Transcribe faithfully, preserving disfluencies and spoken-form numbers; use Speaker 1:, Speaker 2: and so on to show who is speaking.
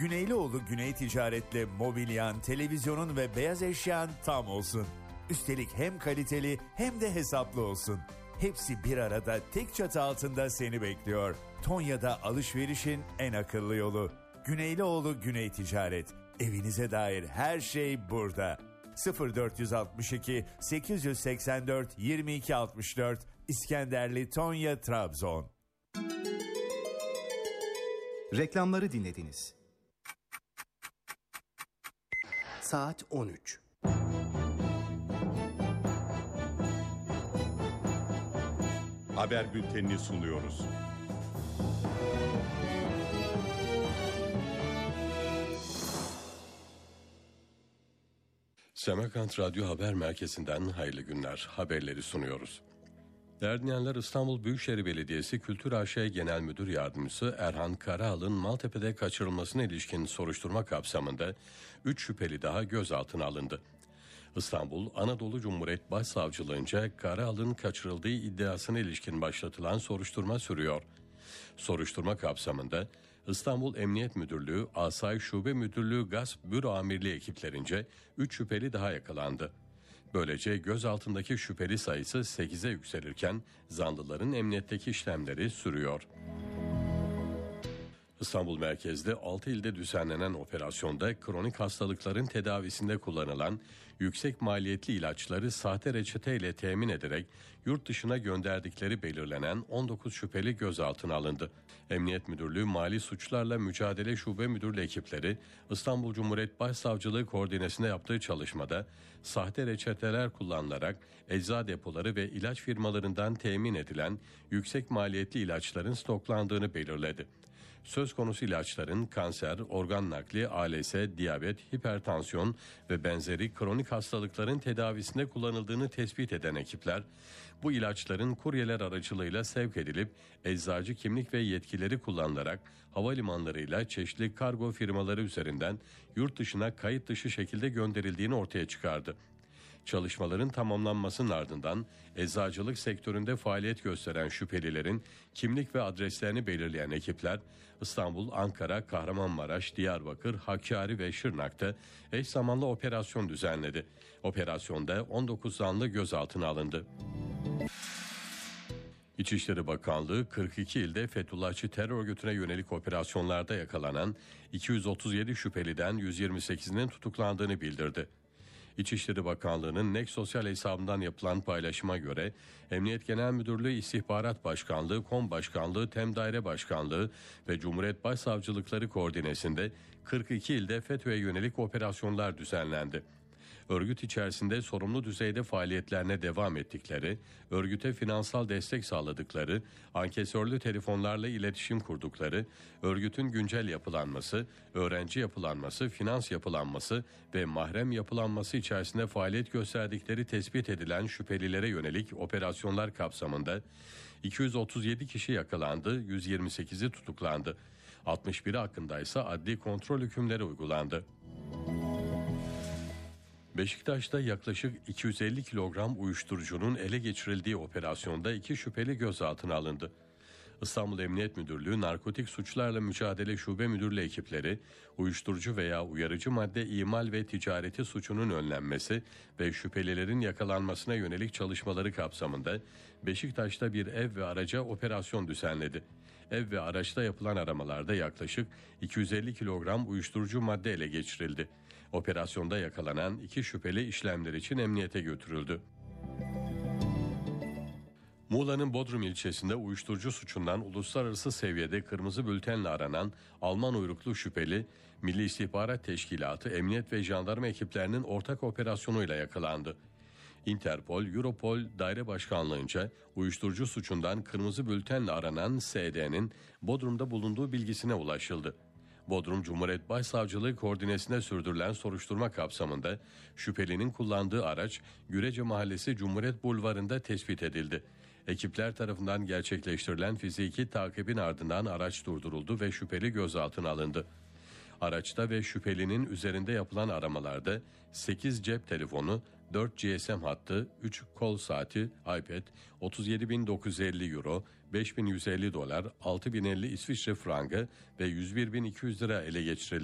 Speaker 1: Güneylioğlu Güney Ticaret'le mobilyan, televizyonun ve beyaz eşyan tam olsun. Üstelik hem kaliteli hem de hesaplı olsun. Hepsi bir arada tek çatı altında seni bekliyor. Tonya'da alışverişin en akıllı yolu. Güneylioğlu Güney Ticaret. Evinize dair her şey burada. sıfır dört altı iki sekiz seksen dört yirmi iki altmış dört İskenderli, Tonya, Trabzon.
Speaker 2: Reklamları dinlediniz. Saat on üç.
Speaker 3: Haber bültenini sunuyoruz. Semerkant Radyo Haber Merkezi'nden hayırlı günler. Haberleri sunuyoruz. Değerli dinleyenler, İstanbul Büyükşehir Belediyesi Kültür A Ş Genel Müdür Yardımcısı Erhan Karaal'ın Maltepe'de kaçırılmasına ilişkin soruşturma kapsamında üç şüpheli daha gözaltına alındı. İstanbul Anadolu Cumhuriyet Başsavcılığınca Karaal'ın kaçırıldığı iddiasına ilişkin başlatılan soruşturma sürüyor. Soruşturma kapsamında İstanbul Emniyet Müdürlüğü, Asayiş Şube Müdürlüğü Gasp Büro Amirliği ekiplerince üç şüpheli daha yakalandı. Böylece gözaltındaki şüpheli sayısı sekize yükselirken zanlıların emniyetteki işlemleri sürüyor. İstanbul merkezli altı ilde düzenlenen operasyonda kronik hastalıkların tedavisinde kullanılan yüksek maliyetli ilaçları sahte reçeteyle temin ederek yurt dışına gönderdikleri belirlenen on dokuz şüpheli gözaltına alındı. Emniyet Müdürlüğü Mali Suçlarla Mücadele Şube Müdürlüğü ekipleri İstanbul Cumhuriyet Başsavcılığı koordinesinde yaptığı çalışmada sahte reçeteler kullanılarak ecza depoları ve ilaç firmalarından temin edilen yüksek maliyetli ilaçların stoklandığını belirledi. Söz konusu ilaçların kanser, organ nakli, A L S, diyabet, hipertansiyon ve benzeri kronik hastalıkların tedavisinde kullanıldığını tespit eden ekipler, bu ilaçların kuryeler aracılığıyla sevk edilip eczacı kimlik ve yetkileri kullanılarak havalimanlarıyla çeşitli kargo firmaları üzerinden yurt dışına kayıt dışı şekilde gönderildiğini ortaya çıkardı. Çalışmaların tamamlanmasının ardından eczacılık sektöründe faaliyet gösteren şüphelilerin kimlik ve adreslerini belirleyen ekipler İstanbul, Ankara, Kahramanmaraş, Diyarbakır, Hakkari ve Şırnak'ta eş zamanlı operasyon düzenledi. Operasyonda on dokuz zanlı gözaltına alındı. İçişleri Bakanlığı kırk iki ilde Fethullahçı terör örgütüne yönelik operasyonlarda yakalanan iki yüz otuz yedi şüpheliden yüz yirmi sekizinin tutuklandığını bildirdi. İçişleri Bakanlığı'nın Nek Sosyal hesabından yapılan paylaşıma göre Emniyet Genel Müdürlüğü, İstihbarat Başkanlığı, Kom Başkanlığı, Tem Daire Başkanlığı ve Cumhuriyet Başsavcılıkları koordinesinde kırk iki ilde FETÖ'ye yönelik operasyonlar düzenlendi. Örgüt içerisinde sorumlu düzeyde faaliyetlerine devam ettikleri, örgüte finansal destek sağladıkları, ankesörlü telefonlarla iletişim kurdukları, örgütün güncel yapılanması, öğrenci yapılanması, finans yapılanması ve mahrem yapılanması içerisinde faaliyet gösterdikleri tespit edilen şüphelilere yönelik operasyonlar kapsamında iki yüz otuz yedi kişi yakalandı, yüz yirmi sekizi tutuklandı. altmış biri hakkında ise adli kontrol hükümleri uygulandı. Beşiktaş'ta yaklaşık iki yüz elli kilogram uyuşturucunun ele geçirildiği operasyonda iki şüpheli gözaltına alındı. İstanbul Emniyet Müdürlüğü Narkotik Suçlarla Mücadele Şube Müdürlüğü ekipleri uyuşturucu veya uyarıcı madde imal ve ticareti suçunun önlenmesi ve şüphelilerin yakalanmasına yönelik çalışmaları kapsamında Beşiktaş'ta bir ev ve araca operasyon düzenledi. Ev ve araçta yapılan aramalarda yaklaşık iki yüz elli kilogram uyuşturucu madde ele geçirildi. Operasyonda yakalanan iki şüpheli işlemler için emniyete götürüldü. Muğla'nın Bodrum ilçesinde uyuşturucu suçundan uluslararası seviyede kırmızı bültenle aranan Alman uyruklu şüpheli, Milli İstihbarat Teşkilatı, Emniyet ve Jandarma ekiplerinin ortak operasyonuyla yakalandı. Interpol, Europol Daire Başkanlığı'nca uyuşturucu suçundan kırmızı bültenle aranan S D'nin Bodrum'da bulunduğu bilgisine ulaşıldı. Bodrum Cumhuriyet Başsavcılığı koordinesinde sürdürülen soruşturma kapsamında şüphelinin kullandığı araç Gürece Mahallesi Cumhuriyet Bulvarı'nda tespit edildi. Ekipler tarafından gerçekleştirilen fiziki takibin ardından araç durduruldu ve şüpheli gözaltına alındı. Araçta ve şüphelinin üzerinde yapılan aramalarda sekiz cep telefonu, dört G S M hattı, üç kol saati, iPad, otuz yedi bin dokuz yüz elli euro, beş bin yüz elli dolar, altı bin elli İsviçre frangı ve yüz bir bin iki yüz lira ele geçirildi.